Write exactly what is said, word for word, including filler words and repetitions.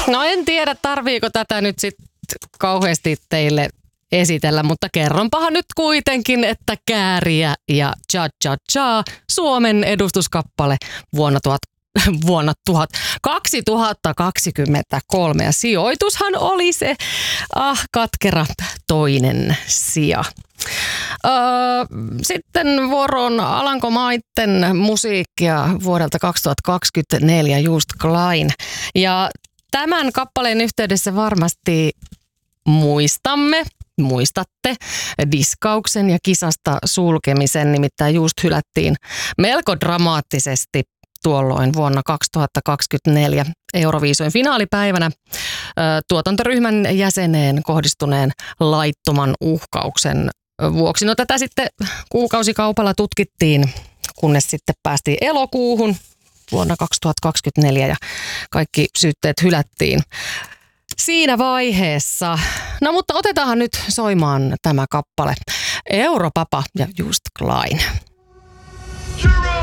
No en tiedä, tarviiko tätä nyt sitten kauheasti teille esitellä, mutta kerronpahan nyt kuitenkin, että Kääriä ja Cha Cha Cha, Suomen edustuskappale vuonna tuhat vuonna kaksituhattakaksikymmentäkolme ja sijoitushan oli se ah katkera toinen sija. Öö, sitten vuoroon Alankomaitten musiikkia vuodelta kaksituhattakaksikymmentäneljä Just Klein. Ja tämän kappaleen yhteydessä varmasti muistamme, muistatte diskauksen ja kisasta sulkemisen, nimittäin Just hylättiin melko dramaattisesti tuolloin vuonna kaksituhattakaksikymmentäneljä Euroviisujen finaalipäivänä tuotantoryhmän jäseneen kohdistuneen laittoman uhkauksen vuoksi. No tätä sitten kuukausikaupalla tutkittiin, kunnes sitten päästiin elokuuhun vuonna kaksituhattakaksikymmentäneljä ja kaikki syytteet hylättiin siinä vaiheessa. No mutta otetaanhan nyt soimaan tämä kappale. Europapa ja Just Klein. You're